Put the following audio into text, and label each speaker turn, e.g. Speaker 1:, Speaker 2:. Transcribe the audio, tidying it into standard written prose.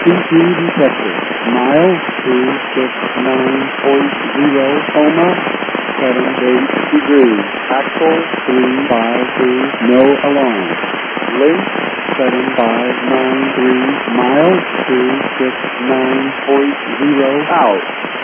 Speaker 1: C2 detected. Mile 269.0, Coma, 78 degrees. Axle 352, no alarm. Length 7593, mile 269.0, out.